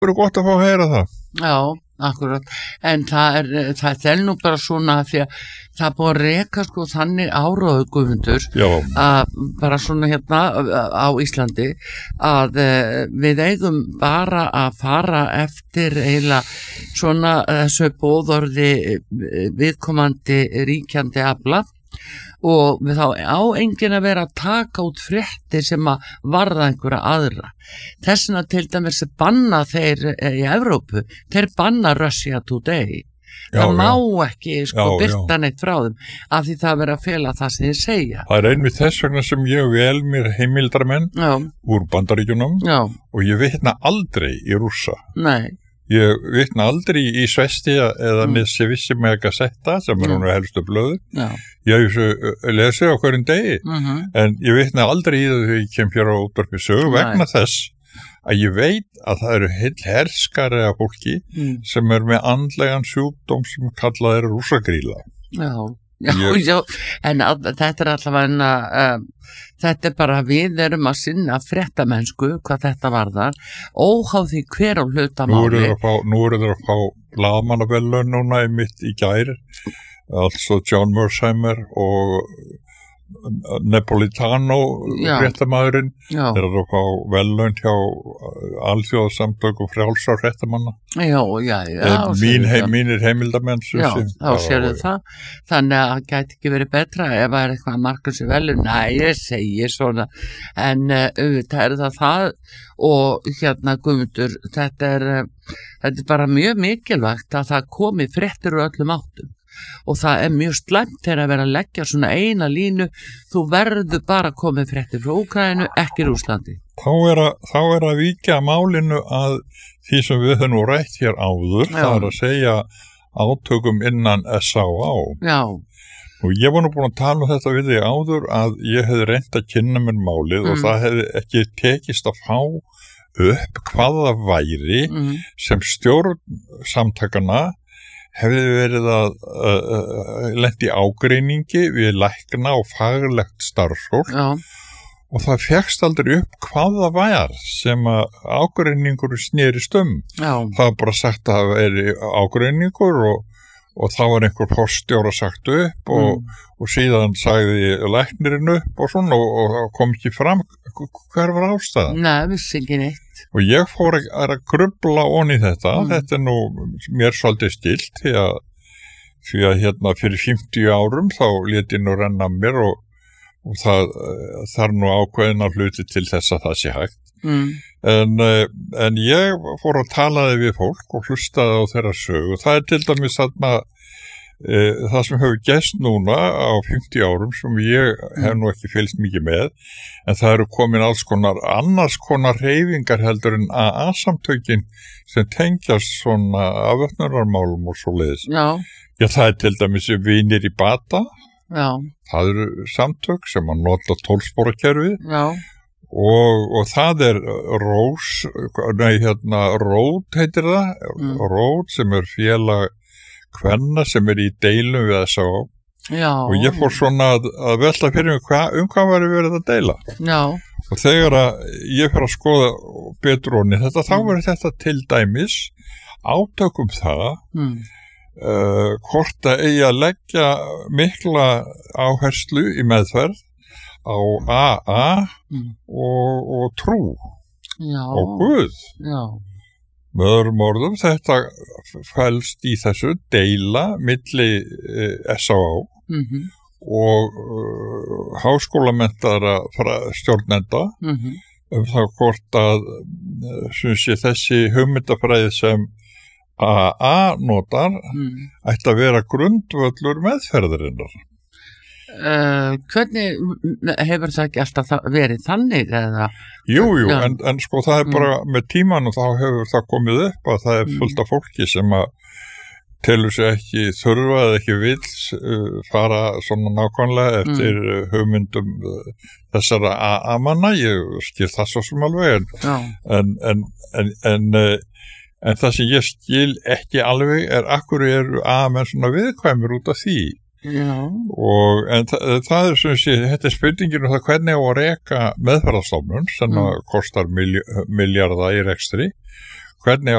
Það gott að fá að heyra það. Já, akkurat. En það er nú bara svona því að það búið að reka sko þannig áróðu Guðmundur að bara svona hérna á Íslandi að við eigum bara að fara eftir eiginlega svona þessu boðorði viðkomandi ríkjandi afla og við þá á enginn að vera að taka út fréttir sem að varða einhverja aðra. Þessna til dæmis banna þeir í Evrópu, þeir banna Russia Today. Það má ekki birta neitt frá þeim af því það verið að fela það sem þeir segja. Það einmitt þess vegna sem ég vel mér heimildarmenn úr Bandaríkjunum og ég vitna aldrei í Rússa. Nei. Ég vitna aldrei í Svesti eða Nessevissi með Gazetta sem hún helstu blöðu. Ég lesi á hverjum degi en ég vitna aldrei í það þegar ég kem hér á útvarpi sögu vegna þess að ég veit að það eru heil herskari af fólki sem með andlegan sjúkdóm sem kallað rússagríla. Já, en þetta allavega þetta bara við erum að sinna fréttamennsku hvað þetta varðar óháð því hver á hlutamáli. Nú eru þeir að fá blaðamannaverðlaun núna einmitt í gær, altså John Mersheimer og Napolitano fréttamaðurinn þeir eru að fá verðlaun hjá alþjóðasamtökum frjálsra fréttamanna. Mínir heimildamenn. Já, þá sérðu það. Þannig að það gæti ekki verið betra ef það er eitthvað margur sem velur. Nei, ég segi svona. En auðvitað er það og hérna Guðmundur, þetta er bara mjög mikilvægt að það komi fréttir úr öllum áttum. Og það er mjög slæmt þegar að vera að leggja svona eina línu, þú verður bara komið fréttir frá Úkraínu, ekki Rússlandi. Þá er að víkja málinu að því sem við höfum nú rætt hér áður, það er að segja átökum innan S.A.A. Já. Og ég var nú búin að tala um þetta við þig áður að ég hefði reynt að kynna mér málið og það hefði ekki tekist að fá upp hvað það væri sem stjórn samtakana hefði verið að lent í ágreiningi við lækna og faglegt starfsfólk og það fékkst aldrei upp hvað það var sem að ágreiningur snerist það var bara sagt að það veri ágreiningur og þá var einhver forstjóra sagt upp og síðan sagði læknirinn upp og svona og kom ekki fram hver var ástæðan. Nei, vissi ekki neitt. Og ég fór að grubla onni þetta, þetta er nú mér svolítið stilt því að hérna fyrir 50 árum þá lét ég nú renna mér og það er nú ákveðin að hluti til þess að það sé hægt. En ég fór að talaði við fólk og hlustaði á þeirra sögu. Það er til dæmis þarna það sem hefur gerst núna á 50 árum sem ég hef nú ekki fylgst mikið með en það eru komin alls konar annars konar hreyfingar heldur en AA-samtökin sem tengjast svona afvötnunarmálum og svoleiðis. Já, það er til dæmis vinir í bata. Það eru samtök sem að nota 12-sporakerfið. Og það er Rót heitir það, Rót sem er félag kvenna sem er í deilum við S.A.A. Og ég fór svona að velta fyrir mig hvað var verið að deila. Og þegar að ég fyrir að skoða betur onni þetta, þá verið þetta til dæmis átökum það hvort að eigi að leggja mikla áherslu í meðferð á AA og trú og Guð. Með öðrum orðum, þetta fælst í þessu deila milli S.A.A. Og háskólamenntaðra stjórnenda það hvort að þessi hugmyndafræði sem AA notar ætti að vera grundvöllur meðferðarinnar. Hvernig hefur það ekki alltaf verið þannig eða? Jú, en sko það er bara með tímanum þá hefur það komið upp að það er fullt af fólki sem að telur sig ekki þurfa eða ekki vill fara svona nákvæmlega eftir hugmyndum þessara AA-manna, ég skil það svo sem alveg en það sem ég skil ekki alveg er akkur eru AA-menn svona viðkvæmur út af því. En það er sem sé, þetta er spurningin það hvernig á að reka meðferðarstofnun sem kostar milljarða í rekstri, hvernig